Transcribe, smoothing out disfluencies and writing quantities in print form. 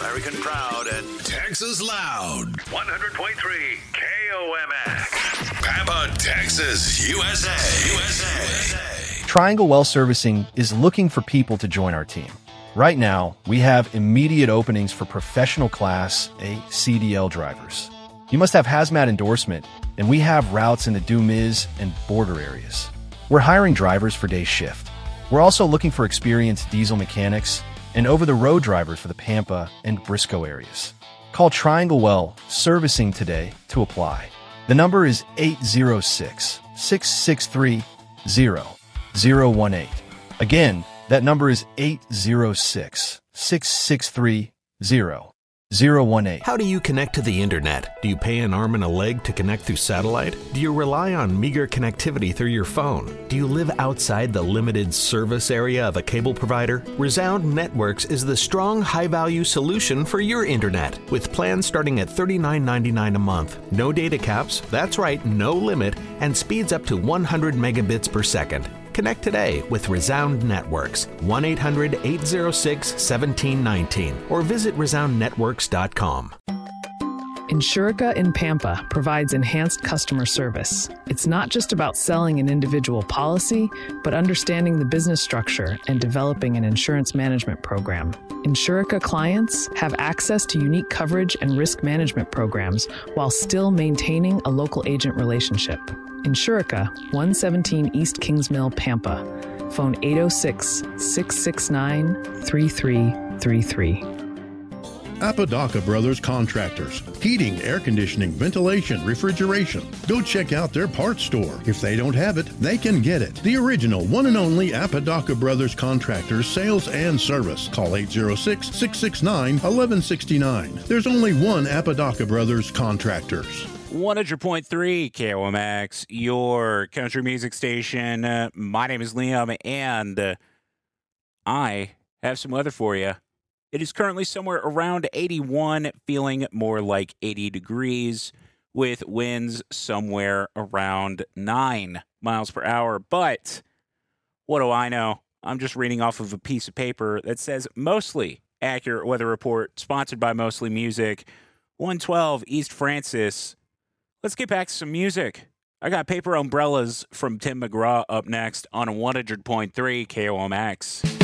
American proud and Texas loud. 100.3 KOMX. Pampa, Texas, USA. Triangle Well Servicing is looking for people to join our team. Right now, we have immediate openings for professional class A CDL drivers. You must have hazmat endorsement, and we have routes in the Dumiz and border areas. We're hiring drivers for day shift. We're also looking for experienced diesel mechanics and over-the-road drivers for the Pampa and Briscoe areas. Call Triangle Well Servicing today to apply. The number is 806-663-0018. Again, that number is 806-663-0018. How do you connect to the internet? Do you pay an arm and a leg to connect through satellite? Do you rely on meager connectivity through your phone? Do you live outside the limited service area of a cable provider? Resound Networks is the strong, high-value solution for your internet. With plans starting at $39.99 a month, no data caps, that's right, no limit, and speeds up to 100 megabits per second. Connect today with Resound Networks, 1-800-806-1719, or visit resoundnetworks.com. Insurica in Pampa provides enhanced customer service. It's not just about selling an individual policy, but understanding the business structure and developing an insurance management program. Insurica clients have access to unique coverage and risk management programs while still maintaining a local agent relationship. Insurica, 117 East Kings Mill, Pampa. Phone 806-669-3333. Apodaca Brothers Contractors. Heating, air conditioning, ventilation, refrigeration. Go check out their parts store. If they don't have it, they can get it. The original one and only Apodaca Brothers Contractors sales and service. Call 806-669-1169. There's only one Apodaca Brothers Contractors. 100.3 KOMX, your country music station. My name is Liam, and I have some weather for you. It is currently somewhere around 81, feeling more like 80 degrees, with winds somewhere around 9 miles per hour. But what do I know? I'm just reading off of a piece of paper that says Mostly Accurate Weather Report, sponsored by Mostly Music, 112 East Francis. Let's get back to some music. I got Paper Umbrellas from Tim McGraw up next on 100.3 KOMX.